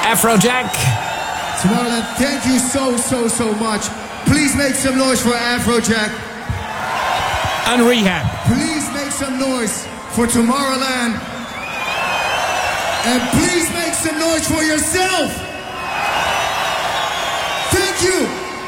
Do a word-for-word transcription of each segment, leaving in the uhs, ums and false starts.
Afrojack. Tomorrowland, thank you so, so, so much. Please make some noise for Afrojack. And Rehab. Please make some noise for Tomorrowland. And please make some noise for yourself. Thank you.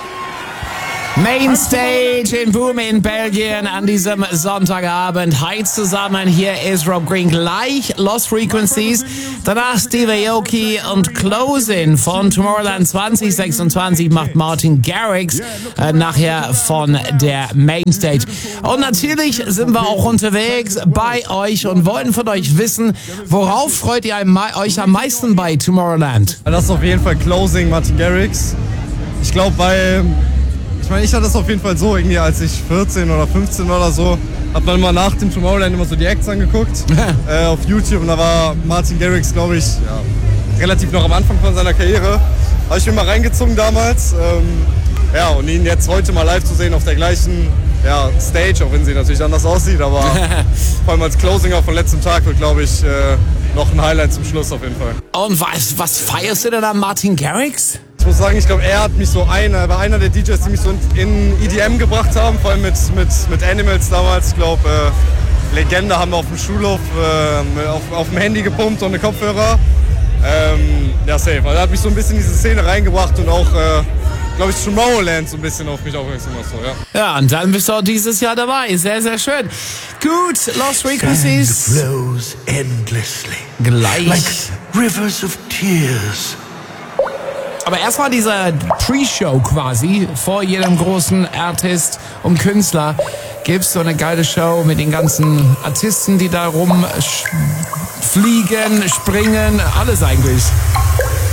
Mainstage in Boom in Belgien an diesem Sonntagabend. Hi zusammen, hier ist Rob Green. Gleich Lost Frequencies, danach Steve Aoki und Closing von Tomorrowland zwanzig sechsundzwanzig macht Martin Garrix äh, nachher von der Mainstage. Und natürlich sind wir auch unterwegs bei euch und wollen von euch wissen, worauf freut ihr euch am meisten bei Tomorrowland? Das ist auf jeden Fall Closing, Martin Garrix. Ich glaube, bei... Ich meine, ich hatte das auf jeden Fall so, irgendwie als ich vierzehn oder fünfzehn war oder so, hat man immer nach dem Tomorrowland immer so die Acts angeguckt äh, auf YouTube und da war Martin Garrix, glaube ich, ja, relativ noch am Anfang von seiner Karriere. Habe ich mir mal reingezogen damals. Ähm, ja, und ihn jetzt heute mal live zu sehen auf der gleichen ja, Stage, auch wenn sie natürlich anders aussieht, aber vor allem als Closinger von letztem Tag wird, glaube ich, äh, noch ein Highlight zum Schluss auf jeden Fall. Und was, was feierst du denn an Martin Garrix? Ich muss sagen, ich glaube, er hat mich so einer, er war einer der D Js, die mich so in E D M gebracht haben, vor allem mit, mit, mit Animals damals. Ich glaube, äh, Legende haben wir auf dem Schulhof äh, auf, auf dem Handy gepumpt und eine Kopfhörer. Ähm, ja, safe. Also er hat mich so ein bisschen in diese Szene reingebracht und auch, äh, glaube ich, Tomorrowland so ein bisschen auf mich aufmerksam gemacht. So, ja. Ja, und dann bist du auch dieses Jahr dabei. Sehr, sehr schön. Gut, Lost Frequencies. Sand flows endlessly. Gleich. Like rivers of tears. Aber erstmal diese Pre-Show quasi, vor jedem großen Artist und Künstler gibt's so eine geile Show mit den ganzen Artisten, die da rumfliegen, springen, alles eigentlich.